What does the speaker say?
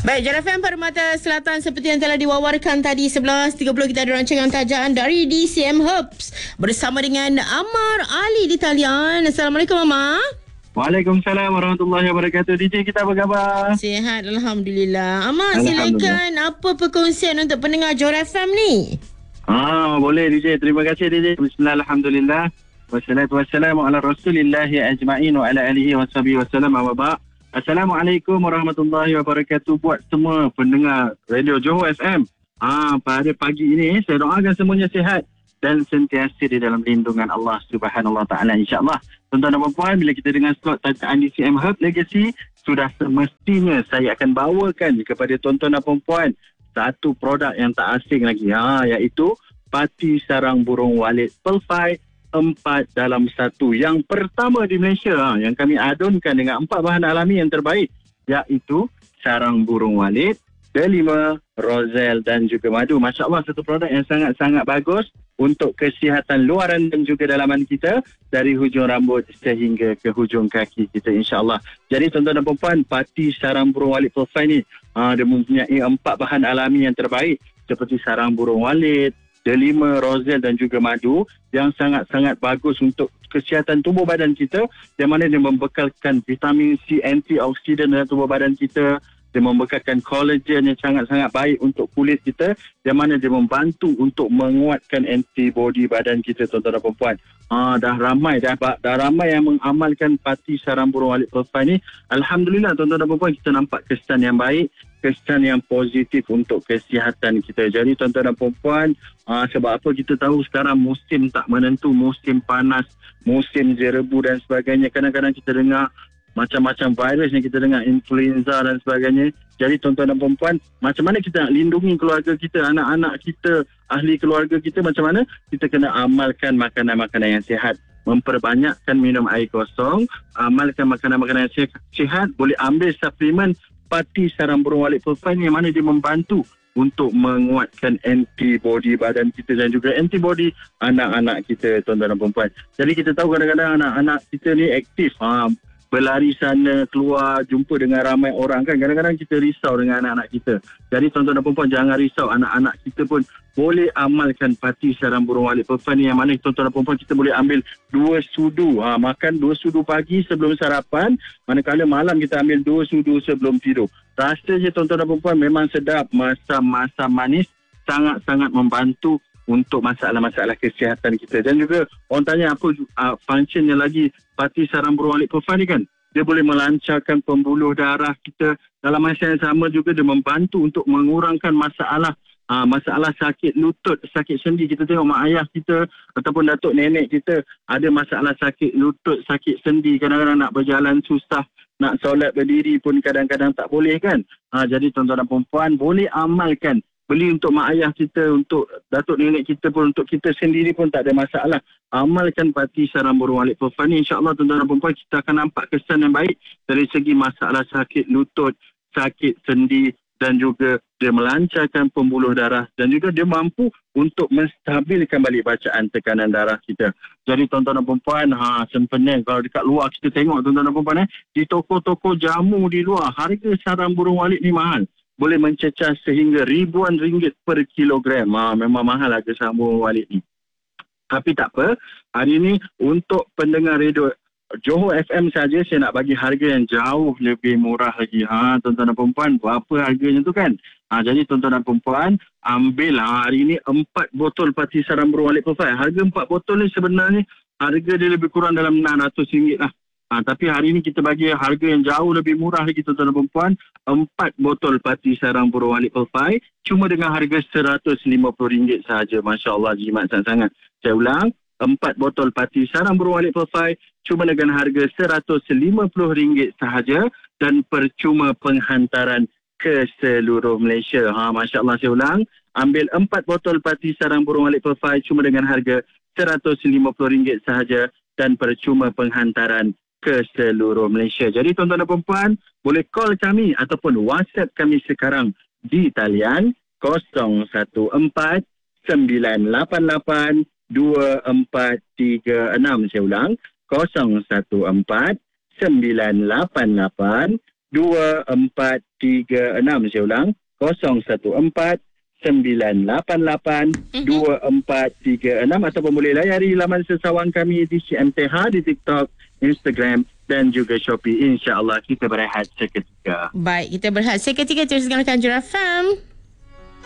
Baik, Jar FM Permata Selatan seperti yang telah diwawarkan tadi 11.30 kita ada rancangan tajaan dari DCM Herbs bersama dengan Amar Ali di talian. Assalamualaikum Amar. Waalaikumsalam warahmatullahi wabarakatuh. DJ, kita apa khabar? Sihat, Alhamdulillah. Amar, silakan apa perkongsian untuk pendengar Jar FM ni? Boleh DJ. Terima kasih DJ. Bismillah, alhamdulillah. Wassalatu wassalamu ala rasulillahi ajma'in wa ala alihi wa sahbihi wasallam wa ba'd. Assalamualaikum warahmatullahi wabarakatuh buat semua pendengar Radio Johor FM. Pada pagi ini saya doakan semuanya sihat dan sentiasa di dalam lindungan Allah Subhanahu Wa Taala, insya-Allah. Tuan-tuan dan puan-puan, bila kita dengar slot tajaan DCM Herb Legacy, sudah semestinya saya akan bawakan kepada tuan-tuan dan puan-puan satu produk yang tak asing lagi, iaitu Pati Sarang Burung Walit Pearl 4 dalam 1 yang pertama di Malaysia, yang kami adunkan dengan 4 bahan alami yang terbaik, iaitu sarang burung walit, delima, rozel dan juga madu. Masya Allah, satu produk yang sangat-sangat bagus untuk kesihatan luaran dan juga dalaman kita, dari hujung rambut sehingga ke hujung kaki kita, insya-Allah. Jadi tuan-tuan dan puan-puan, Pati Sarang Burung Walit Pearl ni dia mempunyai 4 bahan alami yang terbaik seperti sarang burung walit, delima, rozel dan juga madu, yang sangat-sangat bagus untuk kesihatan tubuh badan kita, yang mana dia membekalkan vitamin C, antioksidan dalam tubuh badan kita. Dia membekalkan kolagen yang sangat-sangat baik untuk kulit kita, yang mana dia membantu untuk menguatkan antibody badan kita, tuan-tuan dan puan-puan. Dah ramai yang mengamalkan Pati Sarang Burung Walit Pearl ni. Alhamdulillah, tuan-tuan dan puan-puan, kita nampak kesan yang baik, kesan yang positif untuk kesihatan kita. Jadi tuan-tuan dan puan-puan, sebab apa kita tahu sekarang musim tak menentu, musim panas, musim jerebu dan sebagainya. Kadang-kadang kita dengar macam-macam virus yang kita dengar, influenza dan sebagainya. Jadi tuan-tuan dan puan-puan, macam mana kita nak lindungi keluarga kita, anak-anak kita, ahli keluarga kita, macam mana? Kita kena amalkan makanan-makanan yang sihat, memperbanyakkan minum air kosong, amalkan makanan-makanan yang sihat. Boleh ambil suplemen Pati Sarang Burung Walit Pearl yang mana dia membantu untuk menguatkan antibody badan kita dan juga antibody anak-anak kita, tuan-tuan dan puan-puan. Jadi kita tahu kadang-kadang anak-anak kita ni aktif, berlari sana keluar, jumpa dengan ramai orang kan. Kadang-kadang kita risau dengan anak-anak kita. Jadi tuan-tuan dan puan-puan, jangan risau. Anak-anak kita pun boleh amalkan Pati Sarang Burung Walit Pearl ni, yang mana tuan-tuan dan puan-puan, kita boleh ambil 2 sudu. Makan 2 sudu pagi sebelum sarapan, manakala malam kita ambil 2 sudu sebelum tidur. Rasa je tuan-tuan dan puan-puan memang sedap. Masam manis, sangat-sangat membantu untuk masalah-masalah kesihatan kita. Dan juga orang tanya apa functionnya lagi Pati Sarang Burung Walit Pearl ni kan. Dia boleh melancarkan pembuluh darah kita. Dalam masa yang sama juga dia membantu untuk mengurangkan masalah sakit lutut, sakit sendi. Kita tengok mak ayah kita ataupun datuk nenek kita ada masalah sakit lutut, sakit sendi. Kadang-kadang nak berjalan susah, nak solat berdiri pun kadang-kadang tak boleh kan. Jadi tuan-tuan dan puan-puan, boleh amalkan. Beli untuk mak ayah kita, untuk datuk nenek kita pun, untuk kita sendiri pun tak ada masalah. Amalkan Pati Sarang Burung Walit Pearl ni, insya-Allah tuan-tuan dan puan-puan, kita akan nampak kesan yang baik dari segi masalah sakit lutut, sakit sendi, dan juga dia melancarkan pembuluh darah, dan juga dia mampu untuk menstabilkan balik bacaan tekanan darah kita. Jadi tuan-tuan dan puan-puan, sempena kalau dekat luar kita tengok tuan-tuan dan puan-puan, di toko-toko jamu di luar, harga sarang burung walit ni mahal. Boleh mencecah sehingga ribuan ringgit per kilogram. Memang mahal harga sarang burung walit ni. Tapi tak apa, hari ni untuk pendengar radio Johor FM saja, saya nak bagi harga yang jauh lebih murah lagi. Tuan-tuan dan puan-puan, berapa harganya tu kan? Jadi tuan-tuan dan puan-puan, ambil hari ni 4 botol Pati Sarang Burung Walit Pearl. Harga 4 botol ni sebenarnya harga dia lebih kurang dalam RM600 lah. Tapi hari ini kita bagi harga yang jauh lebih murah lagi, tuan-tuan dan puan-puan. 4 botol Pati Sarang Burung Walit Pearl cuma dengan harga RM150 sahaja. Masya Allah, jimat sangat-sangat. Saya ulang, 4 botol Pati Sarang Burung Walit Pearl cuma dengan harga RM150 sahaja, dan percuma penghantaran ke seluruh Malaysia. Masya Allah, saya ulang, ambil 4 botol Pati Sarang Burung Walit Pearl cuma dengan harga RM150 sahaja, dan percuma penghantaran ke seluruh Malaysia. Jadi tuan-tuan dan puan-puan, boleh call kami ataupun WhatsApp kami sekarang di talian 014 988 2436. Saya ulang, 014 988 0436 saya ulang 014-988-2436 ataupun boleh layari laman sesawang kami di CMTH di TikTok, Instagram dan juga Shopee. InsyaAllah kita berehat seketika. Baik, kita berehat seketika terus dengan Jura FM.